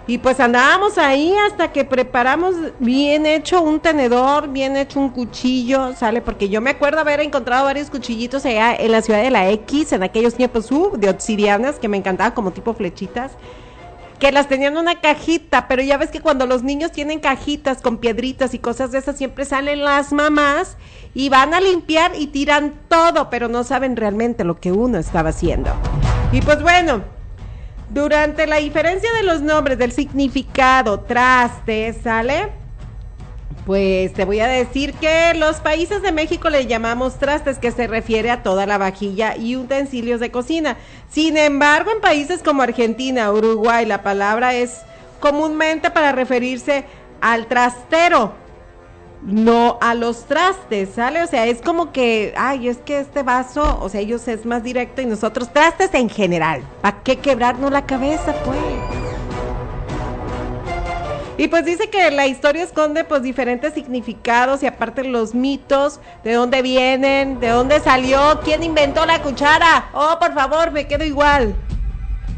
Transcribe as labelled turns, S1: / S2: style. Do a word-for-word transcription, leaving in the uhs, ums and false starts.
S1: Y pues andábamos ahí hasta que preparamos bien hecho un tenedor, bien hecho un cuchillo, ¿sale? Porque yo me acuerdo haber encontrado varios cuchillitos allá en la ciudad de la X, en aquellos tiempos, uh, de obsidianas, que me encantaban como tipo flechitas, que las tenían en una cajita, pero ya ves que cuando los niños tienen cajitas con piedritas y cosas de esas, siempre salen las mamás y van a limpiar y tiran todo, pero no saben realmente lo que uno estaba haciendo. Y pues bueno, durante la diferencia de los nombres, del significado, traste, ¿sale? Pues te voy a decir que los países de México le llamamos trastes, que se refiere a toda la vajilla y utensilios de cocina. Sin embargo, en países como Argentina, Uruguay, la palabra es comúnmente para referirse al trastero, no a los trastes, ¿sale? O sea, es como que, ay, es que este vaso, o sea, ellos es más directo y nosotros trastes en general. ¿Para qué quebrarnos la cabeza, pues? Y pues dice que la historia esconde pues diferentes significados y aparte los mitos, de dónde vienen, de dónde salió, quién inventó la cuchara. Oh, por favor, me quedo igual.